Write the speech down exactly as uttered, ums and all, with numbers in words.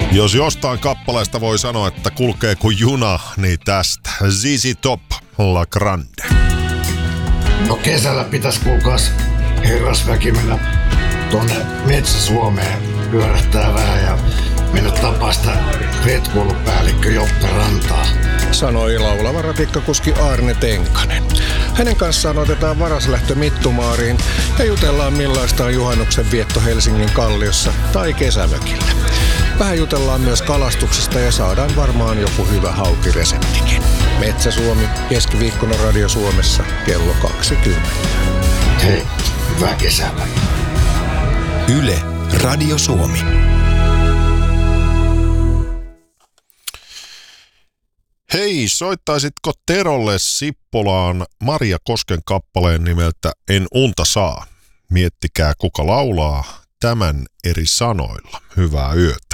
Jos jostain kappaleesta voi sanoa, että kulkee kuin juna, niin tästä. Z Z Top, La Grande. No kesällä pitäisi kuulkaas herrasväki mennä tuonne Metsä-Suomeen pyörähtää vähän ja mennä tapaa sitä retkuilupäällikkö Joppe Rantaa. Sanoi laulava ratikkakuski Arne Tenkanen. Hänen kanssaan otetaan varaslähtö Mittumaariin ja jutellaan millaista on juhannuksen vietto Helsingin Kalliossa tai kesämökillä. Vähän jutellaan myös kalastuksesta ja saadaan varmaan joku hyvä haukireseptikin. Metsä-Suomi, keskiviikkona Radio Suomessa, kello kaksikymmentä. Hei, hyvää kesää. Yle, Radio Suomi. Hei, soittaisitko Terolle Sippolaan Maria Kosken kappaleen nimeltä En unta saa? Miettikää, kuka laulaa tämän eri sanoilla. Hyvää yötä.